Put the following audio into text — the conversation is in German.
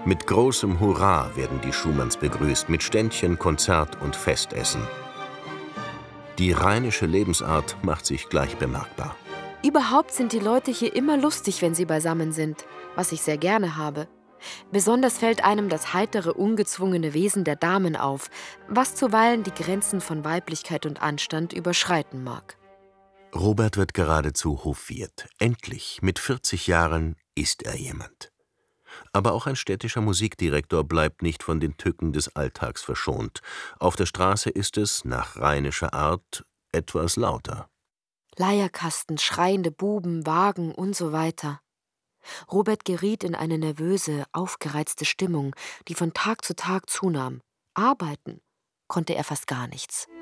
Mit großem Hurra werden die Schumanns begrüßt, mit Ständchen, Konzert und Festessen. Die rheinische Lebensart macht sich gleich bemerkbar. Überhaupt sind die Leute hier immer lustig, wenn sie beisammen sind, was ich sehr gerne habe. Besonders fällt einem das heitere, ungezwungene Wesen der Damen auf, was zuweilen die Grenzen von Weiblichkeit und Anstand überschreiten mag. Robert wird geradezu hofiert. Endlich, mit 40 Jahren, ist er jemand. Aber auch ein städtischer Musikdirektor bleibt nicht von den Tücken des Alltags verschont. Auf der Straße ist es, nach rheinischer Art, etwas lauter. Leierkasten, schreiende Buben, Wagen und so weiter. Robert geriet in eine nervöse, aufgereizte Stimmung, die von Tag zu Tag zunahm. Arbeiten konnte er fast gar nichts.